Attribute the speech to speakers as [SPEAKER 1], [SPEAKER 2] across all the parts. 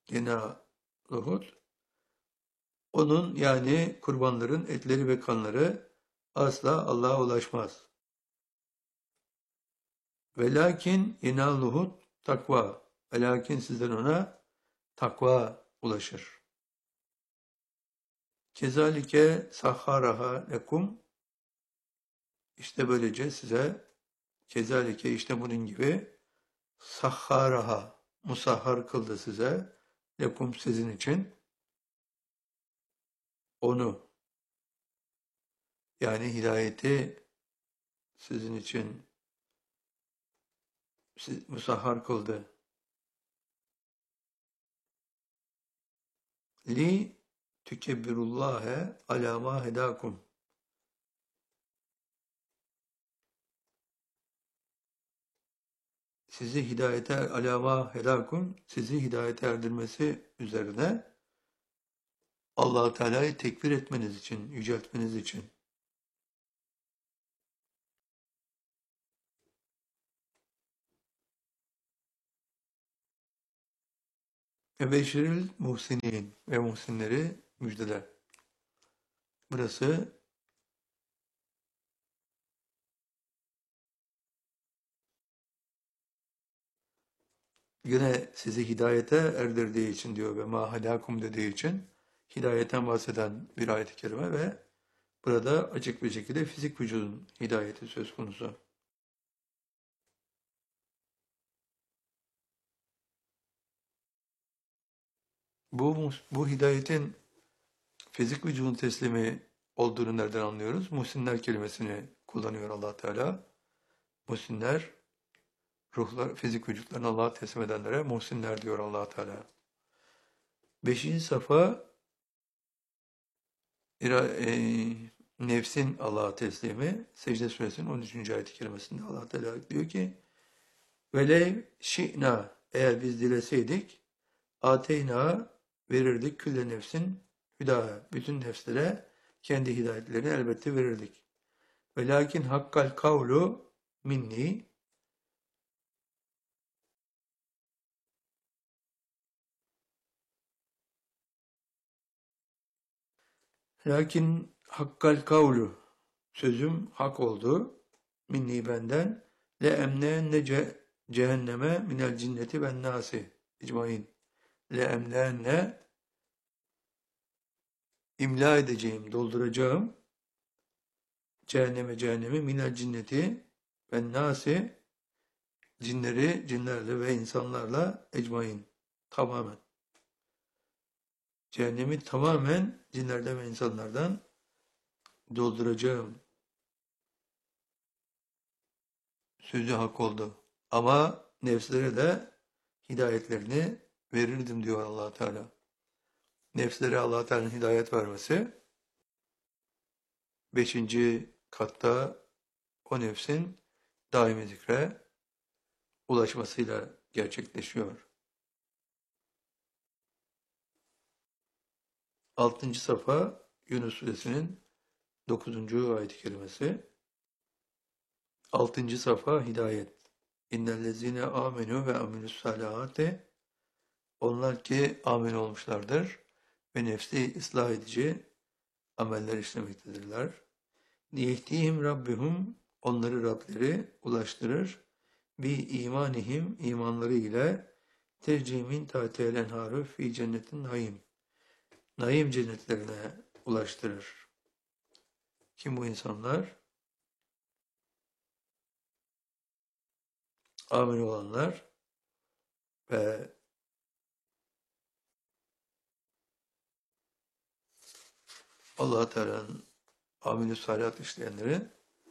[SPEAKER 1] yenaluhut. Onun yani kurbanların etleri ve kanları asla Allah'a ulaşmaz. Velakin yenaluhut takva. Velakin sizden ona takva ulaşır. Kezalike sahharaha lekum. İşte böylece size kezalike işte bunun gibi sahharaha musahhar kıldı size lekum sizin için onu yani hidayeti sizin için musahhar kıldı. Li tükebbirullâhe alâ mâ hedâkum. Sizi hidayete alâ mâ hedâkum, sizi hidayete erdirmesi üzerine Allah-u Teala'yı tekbir etmeniz için, yüceltmeniz için. Ebeşiril muhsinin ve muhsinleri müjdeler. Burası yine sizi hidayete erdirdiği için diyor ve ma halakum dediği için hidayetten bahseden bir ayet-i kerime ve burada açık bir şekilde fizik vücudun hidayeti söz konusu. Bu hidayetin fizik vücudun teslimi olduğunu nereden anlıyoruz? Muhsinler kelimesini kullanıyor Allah Teala. Muhsinler, ruhlar, fizik vücutlarını Allah'a teslim edenlere muhsinler diyor Allah Teala. 5. safa nefsin Allah'a teslimi. Secde suresinin 13. ayet-i kerimesinde Allah Teala diyor ki velev şi'na eğer biz dileseydik ateyna verirdik külle nefsin hüdaha. Bütün nefslere kendi hidayetlerini elbette verirdik. Velakin hakkal kavlu minni lakin hakkal kavlu sözüm hak oldu minni benden le emnenne cehenneme minel cinneti ben nasi ecmain le emnenne imla edeceğim, dolduracağım cehennemi minel cinneti ben nasi cinleri cinlerle ve insanlarla ecmain tamamen cehennemi tamamen cinlerden ve insanlardan dolduracağım sözü hak oldu. Ama nefslere de hidayetlerini verirdim diyor Allah Teala. Nefslere Allah Teala'nın hidayet vermesi 5. katta o nefsin daimi zikre ulaşmasıyla gerçekleşiyor. 6. safa Yunus suresinin 9. ayet-i kerimesi. 6. safa hidayet. İnnellezine amenu ve amilus salihate onlar ki amin olmuşlardır ve nefsi ıslah edici ameller işlemektedirler. Niyehtihim Rabbihum onları Rableri ulaştırır. Bi imanihim imanları ile tercimin tahtiyel enharu fi cennetin naim. Naim cennetlerine ulaştırır. Kim bu insanlar? Amin olanlar ve Allah Teala'nın amel-i salihat işleyenleri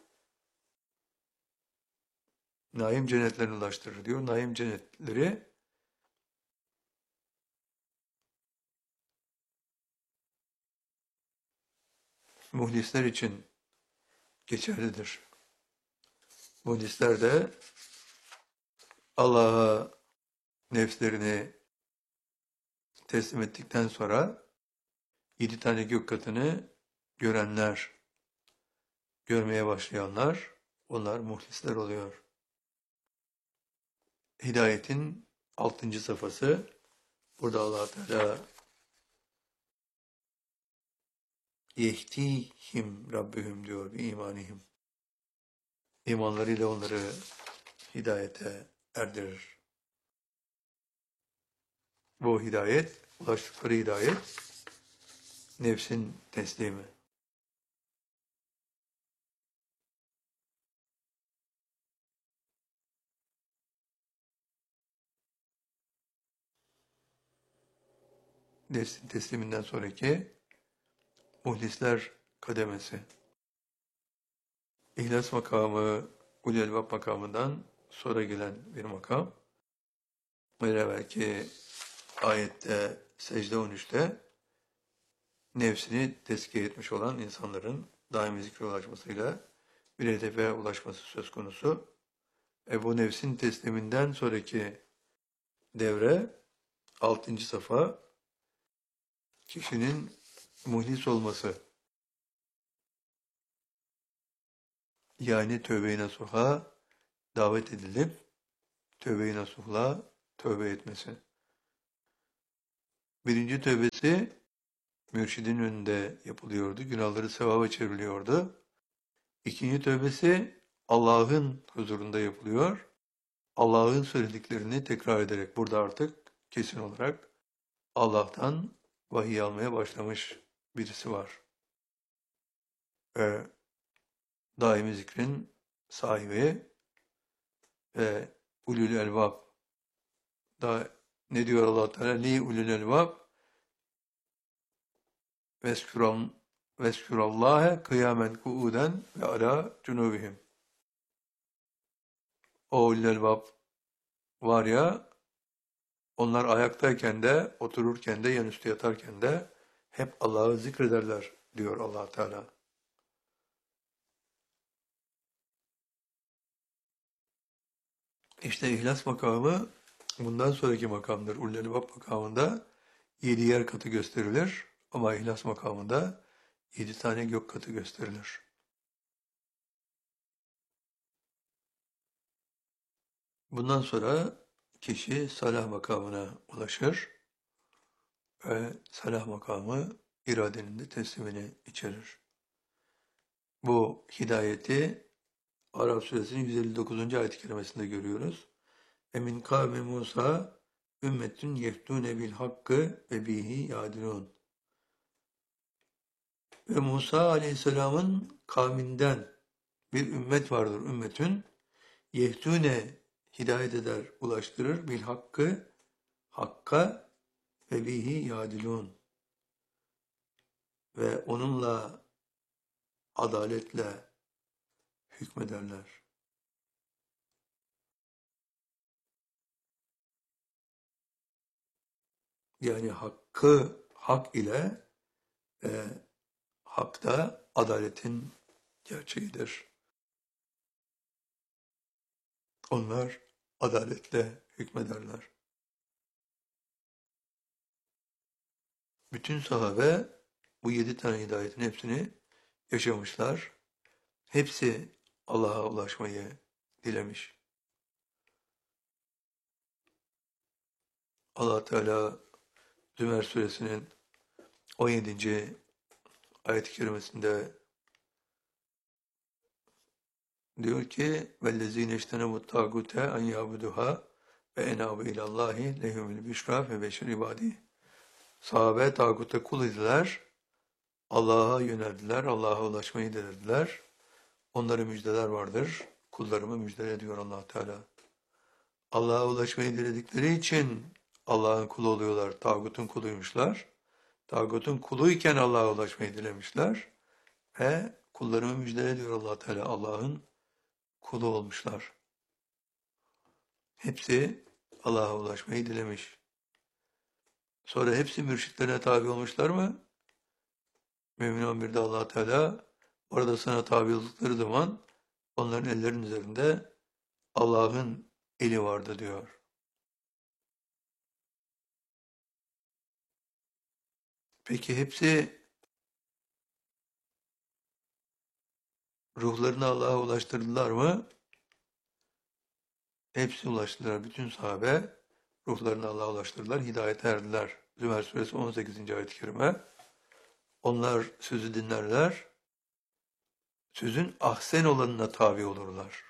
[SPEAKER 1] naim cennetlerine ulaştırır diyor. Naim cennetleri muhlisler için geçerlidir. Muhlisler de Allah'a nefslerini teslim ettikten sonra 7 tane gök katını görenler, görmeye başlayanlar, onlar muhlisler oluyor. Hidayetin 6. safhası Burada Allah Teala yehtihim Rabbihim diyor bir imanihim. İmanlarıyla onları hidayete erdirir. Bu hidayet, ulaştıkları hidayet nefsin teslimi. Nefsin tesliminden sonraki muhlisler kademesi. İhlas makamı, ulul elbab makamından sonra gelen bir makam. Bir evvelki ayette secde 13'te nefsini tezkiye etmiş olan insanların daimi zikre ulaşmasıyla bir hedefe ulaşması söz konusu. Bu nefsin tesliminden sonraki devre 6. safa kişinin muhlis olması. Yani tövbe-i nasuha davet edilip tövbe-i nasuhla tövbe etmesi. Birinci tövbesi mürşidin önünde yapılıyordu. Günahları sevaba çevriliyordu. İkinci tövbesi Allah'ın huzurunda yapılıyor. Allah'ın söylediklerini tekrar ederek burada artık kesin olarak Allah'tan vahiy almaya başlamış birisi var. Daimi zikrin sahibi ve ulul elbab. Da ne diyor Allah Teala? Li ulul elbab veskürallâhe kıyamen kuuden ve ala cunubihim. O ulul elbab var ya, onlar ayaktayken de, otururken de, yanüstü yatarken de hep Allah'ı zikrederler diyor Allah Teala. İşte ihlas makamı bundan sonraki makamdır. Ulul elbab makamında 7 yer katı gösterilir ama ihlas makamında 7 tane gök katı gösterilir. Bundan sonra kişi salah makamına ulaşır ve salah makamı iradenin de teslimini içerir. Bu hidayeti Araf suresinin 159. ayet-i kerimesinde görüyoruz. Emin kavmi Musa ümmetün yeftûne bil hakkı ve bihi yadilûn. Ve Musa aleyhisselamın kavminden bir ümmet vardır. Ümmetün yehtûne hidayet eder, ulaştırır bil hakkı, hakka ve bihi yadilûn. Ve onunla adaletle hükmederler. Yani hakkı hak ile hakta adaletin gerçeğidir. Onlar adaletle hükmederler. Bütün sahabe bu 7 tane hidayetin hepsini yaşamışlar. Hepsi Allah'a ulaşmayı dilemiş. Allah Teala Zümer suresinin 17. ayet-i kerimesinde diyor ki وَالَّذ۪ينَ اجْتَنَبُوا الطَّاغُوتَ اَنْ يَعْبُدُهَا وَاَنَابُوا اِلَى اللّٰهِ لَهُمُ الْبِشْرَى فَبَشِّرْ عِبَادِهِ. Sahabe tağuta kul idiler, Allah'a yöneldiler, Allah'a ulaşmayı dilediler. Onlara müjdeler vardır. Kullarımı müjdele diyor Allah Teala. Allah'a ulaşmayı diledikleri için Allah'ın kulu oluyorlar. Tağutun kuluymuşlar. Tağutun kuluyken Allah'a ulaşmayı dilemişler. Ve kullarımı müjdele diyor Allah Teala. Allah'ın kulu olmuşlar. Hepsi Allah'a ulaşmayı dilemiş. Sonra hepsi mürşitlerine tabi olmuşlar mı? Mümin 11'de Allah Teala orada sana tabi oldukları zaman onların ellerinin üzerinde Allah'ın eli vardı diyor. Peki hepsi ruhlarını Allah'a ulaştırdılar mı? Hepsi ulaştılar. Bütün sahabe ruhlarını Allah'a ulaştırdılar, hidayete erdiler. Zümer suresi 18. ayet-i kerime. Onlar sözü dinlerler, sözün ahsen olanına tabi olurlar.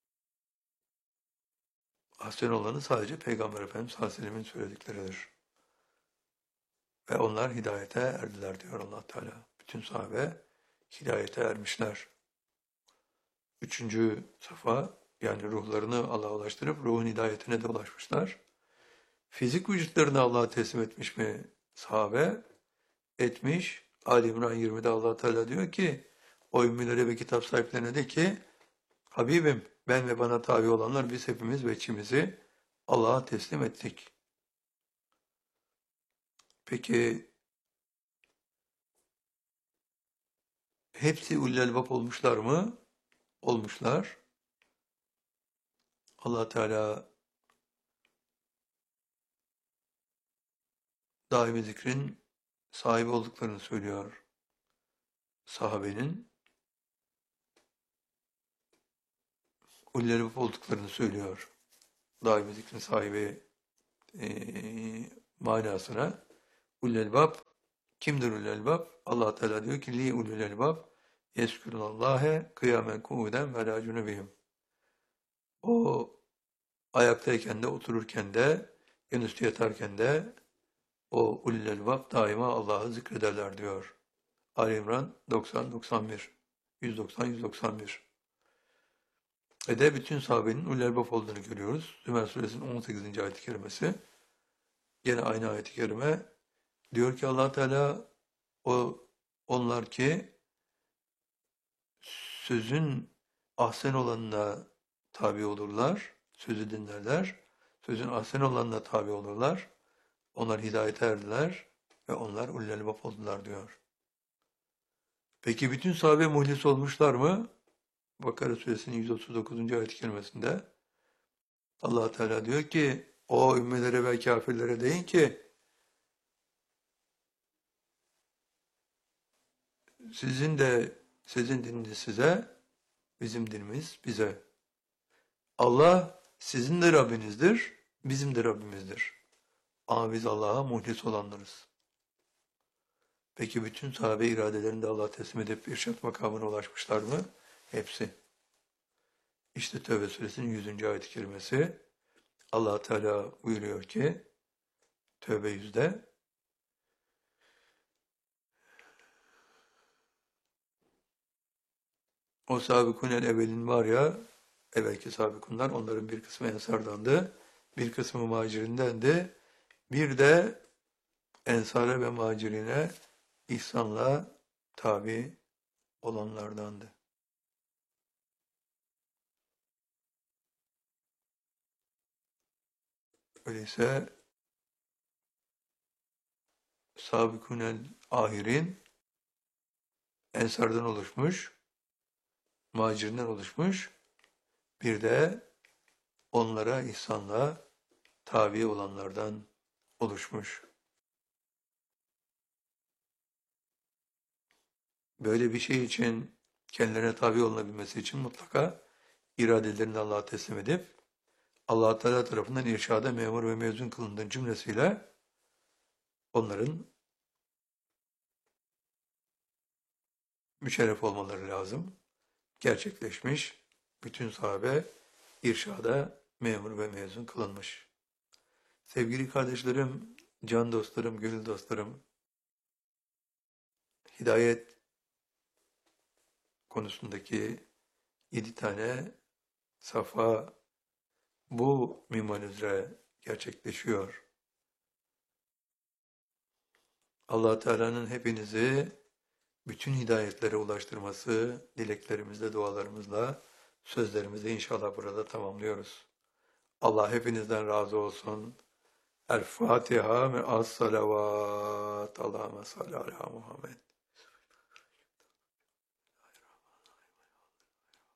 [SPEAKER 1] Ahsen olanı sadece Peygamber Efendimiz sallallahu aleyhi ve sellem'in söyledikleridir. Ve onlar hidayete erdiler diyor Allah Teala. Bütün sahabe hidayete ermişler. Üçüncü safa, yani ruhlarını Allah'a ulaştırıp ruhun hidayetine de ulaşmışlar. Fizik vücutlarını Allah'a teslim etmiş mi sahabe? Etmiş. Ali İmran 20'de Allah Teala diyor ki, o ümmilere ve kitap sahiplerine de ki, Habibim, ben ve bana tabi olanlar biz hepimiz veçimizi Allah'a teslim ettik. Peki hepsi ulul albab olmuşlar mı? Olmuşlar. Allah Teala daimi zikrin sahibi olduklarını söylüyor sahabenin. Ulul albab olduklarını söylüyor. Daimi zikrin sahibi manasına. Ulul albab kimdir ulul albab? Allah Teala diyor ki li ulul albab yezkurullâhe kıyamen kuuden ve lâ cunubihim. O ayaktayken de, otururken de, yanüstü yatarken de o ulul albab daima Allah'ı zikrederler diyor. Ali İmran 90-91, 190-191. De bütün sahabenin ulul albab olduğunu görüyoruz. Zümer suresinin 18. ayet-i kerimesi. Yine aynı ayet-i kerime diyor ki Allah Teala onlar ki sözün ahsen olanına tabi olurlar, sözü dinlerler, sözün ahsen olanına tabi olurlar, onlar hidayete erdiler ve onlar ulul albab oldular diyor. Peki bütün sahabe muhlis olmuşlar mı? Bakara suresinin 139. ayet-i kerimesinde Allah Teala diyor ki o ümmelere ve kafirlere deyin ki sizin dininiz size, bizim dinimiz bize. Allah sizin de Rabbinizdir, bizim de Rabbimizdir. Ama biz Allah'a muhlis olanlarız. Peki bütün sahabe iradelerini de Allah'a teslim edip irşat makamına ulaşmışlar mı? Hepsi. İşte Tevbe suresinin 100. ayet-i kerimesi. Allah Teala buyuruyor ki Tevbe 100'de o sabıkunel evvelin var ya, evvelki sabıkunlar, onların bir kısmı ensardandı, bir kısmı muhacirindendi, bir de ensara ve muhacirine ihsanla tabi olanlardandı. Öyleyse sabıkunel ahirin ensardan oluşmuş, muhacirinden oluşmuş, bir de onlara ihsanla tabi olanlardan oluşmuş. Böyle bir şey için, kendilerine tabi olunabilmesi için mutlaka iradelerini Allah'a teslim edip Allah Teala tarafından irşada memur ve mezun kılındığı cümlesiyle onların müşerref olmaları lazım. Gerçekleşmiş, bütün sahabe irşada memur ve mezun kılınmış. Sevgili kardeşlerim, can dostlarım, gönül dostlarım, hidayet konusundaki 7 tane safa bu minval üzere gerçekleşiyor. Allah Teala'nın hepinizi bütün hidayetlere ulaştırması dileklerimizle, dualarımızla, sözlerimizle inşallah burada tamamlıyoruz. Allah hepinizden razı olsun. El Fatiha ve as salavat. Allahümme salli ala Muhammed.